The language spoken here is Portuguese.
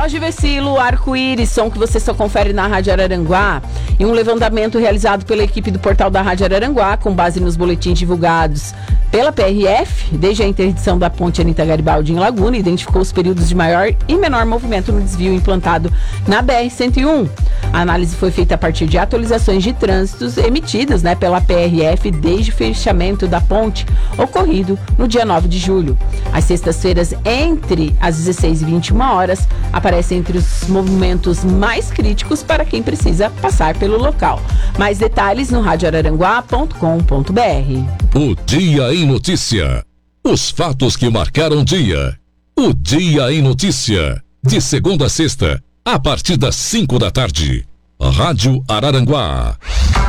Voz de Vecilo, Arco-Íris, som que você só confere na Rádio Araranguá. E um levantamento realizado pela equipe do portal da Rádio Araranguá, com base nos boletins divulgados pela PRF, desde a interdição da ponte Anita Garibaldi em Laguna, identificou os períodos de maior e menor movimento no desvio implantado na BR-101. A análise foi feita a partir de atualizações de trânsitos emitidas pela PRF desde o fechamento da ponte, ocorrido no dia 9 de julho. Às sextas-feiras, entre as 16 e 21 horas, aparecem entre os movimentos mais críticos para quem precisa passar pelo local. Mais detalhes no radioararanguá.com.br. O Dia em Notícia. Os fatos que marcaram o dia. O Dia em Notícia. De segunda a sexta, a partir das 5 da tarde. Rádio Araranguá.